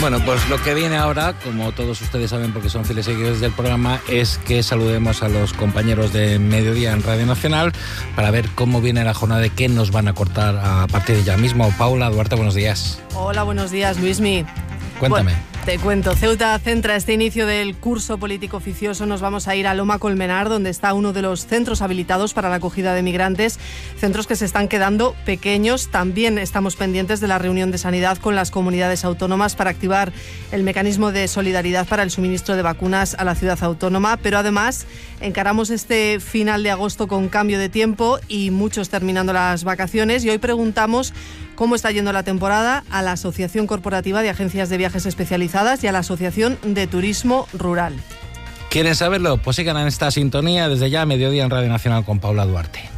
Bueno, pues lo que viene ahora, como todos ustedes saben porque son fieles seguidores del programa, es que saludemos a los compañeros de Mediodía en Radio Nacional para ver cómo viene la jornada, de qué nos van a cortar a partir de ya mismo. Paula Duarte, buenos días. Hola, buenos días, Luismi. Cuéntame. Bueno, te cuento, Ceuta centra este inicio del curso político oficioso. Nos vamos a ir a Loma Colmenar, donde está uno de los centros habilitados para la acogida de migrantes, centros que se están quedando pequeños. También estamos pendientes de la reunión de sanidad con las comunidades autónomas para activar el mecanismo de solidaridad para el suministro de vacunas a la ciudad autónoma, pero además encaramos este final de agosto con cambio de tiempo y muchos terminando las vacaciones, y hoy preguntamos cómo está yendo la temporada a la Asociación Corporativa de Agencias de Viajes Especializadas y a la Asociación de Turismo Rural. ¿Quieren saberlo? Pues sigan en esta sintonía. Desde ya, Mediodía en Radio Nacional con Paula Duarte.